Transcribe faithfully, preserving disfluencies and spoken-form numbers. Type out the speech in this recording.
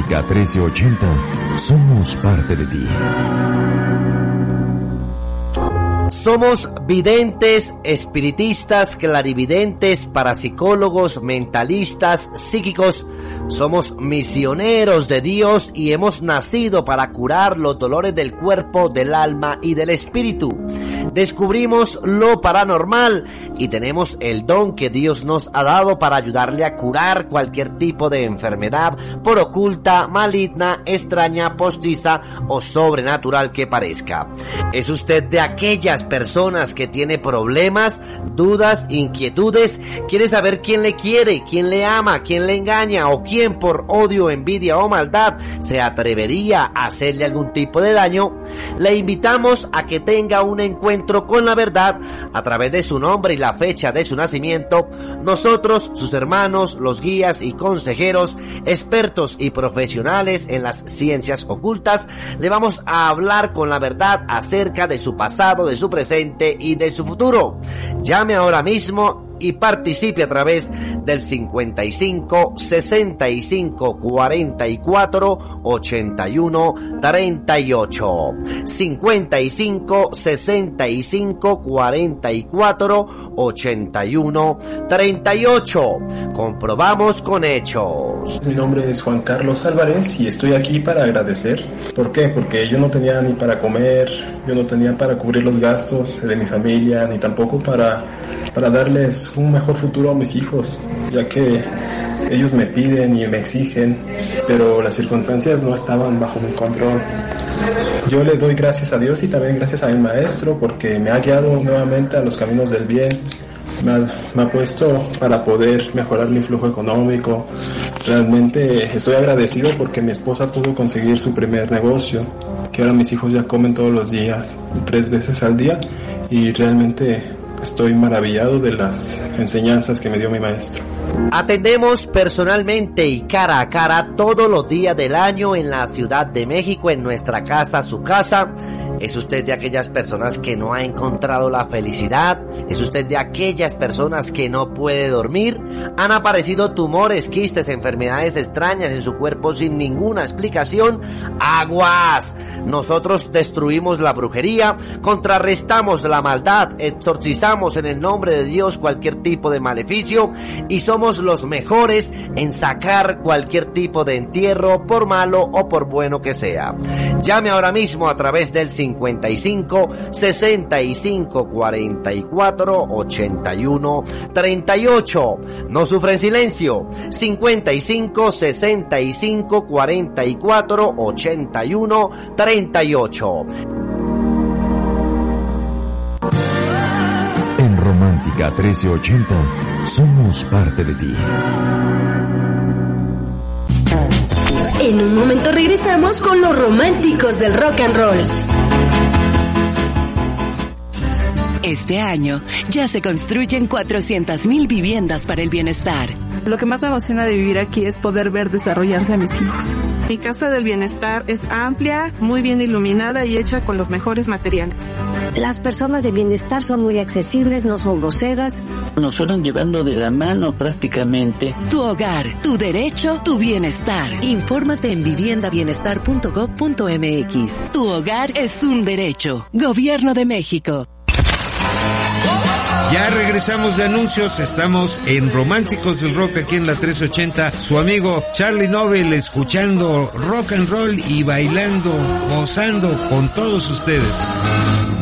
Romántica trece ochenta, somos parte de ti. Somos videntes, espiritistas, clarividentes, parapsicólogos, mentalistas, psíquicos. Somos misioneros de Dios y hemos nacido para curar los dolores del cuerpo, del alma y del espíritu. Descubrimos lo paranormal y tenemos el don que Dios nos ha dado para ayudarle a curar cualquier tipo de enfermedad, por oculta, maligna, extraña, postiza o sobrenatural que parezca. ¿Es usted de aquellas personas que tiene problemas, dudas, inquietudes? ¿Quiere saber quién le quiere, quién le ama, quién le engaña o quién por odio, envidia o maldad se atrevería a hacerle algún tipo de daño? Le invitamos a que tenga un encuentro con la verdad a través de su nombre y la fecha de su nacimiento. Nosotros, sus hermanos, los guías y consejeros, expertos y profesionales en las ciencias ocultas, le vamos a hablar con la verdad acerca de su pasado, de su presente y de su futuro. Llame ahora mismo y participe a través del cincuenta y cinco, sesenta y cinco, cuarenta y cuatro, ochenta y uno, treinta y ocho. cincuenta y cinco, sesenta y cinco, cuarenta y cuatro, ochenta y uno, treinta y ocho. Comprobamos con hechos. Mi nombre es Juan Carlos Álvarez y estoy aquí para agradecer. ¿Por qué? Porque yo no tenía ni para comer, yo no tenía para cubrir los gastos de mi familia, ni tampoco para, para darles un mejor futuro a mis hijos, ya que ellos me piden y me exigen, pero las circunstancias no estaban bajo mi control. Yo le doy gracias a Dios y también gracias a mi maestro porque me ha guiado nuevamente a los caminos del bien. Me ha, me ha puesto para poder mejorar mi flujo económico. Realmente estoy agradecido porque mi esposa pudo conseguir su primer negocio, que ahora mis hijos ya comen todos los días, tres veces al día, y realmente estoy maravillado de las enseñanzas que me dio mi maestro. Atendemos personalmente y cara a cara todos los días del año en la Ciudad de México, en nuestra casa, su casa. ¿Es usted de aquellas personas que no ha encontrado la felicidad? ¿Es usted de aquellas personas que no puede dormir? ¿Han aparecido tumores, quistes, enfermedades extrañas en su cuerpo sin ninguna explicación? ¡Aguas! Nosotros destruimos la brujería, contrarrestamos la maldad, exorcizamos en el nombre de Dios cualquier tipo de maleficio y somos los mejores en sacar cualquier tipo de entierro, por malo o por bueno que sea. Llame ahora mismo a través del cincuenta y cinco, sesenta y cinco, cuarenta y cuatro, ochenta y uno, treinta y ocho. No sufra en silencio. cincuenta y cinco, sesenta y cinco, cuarenta y cuatro, ochenta y uno, treinta y ocho. En Romántica trece ochenta, somos parte de ti. En un momento regresamos con los románticos del rock and roll. Este año ya se construyen cuatrocientas mil viviendas para el bienestar. Lo que más me emociona de vivir aquí es poder ver desarrollarse a mis hijos. Mi casa del bienestar es amplia, muy bien iluminada y hecha con los mejores materiales. Las personas de bienestar son muy accesibles, no son groseras. Nos fueron llevando de la mano prácticamente. Tu hogar, tu derecho, tu bienestar. Infórmate en vivienda bienestar punto gob punto mx. Tu hogar es un derecho. Gobierno de México. Ya regresamos de anuncios, estamos en Románticos del Rock aquí en la trescientos ochenta, su amigo Charlie Nobel escuchando rock and roll y bailando, gozando con todos ustedes.